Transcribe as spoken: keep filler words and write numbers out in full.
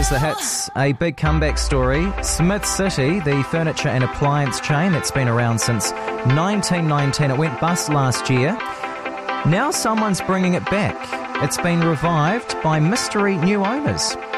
Here's the hits. A big comeback story. Smith City, the furniture and appliance chain that's been around since nineteen nineteen. It went bust last year. Now someone's bringing it back. It's been revived by mystery new owners.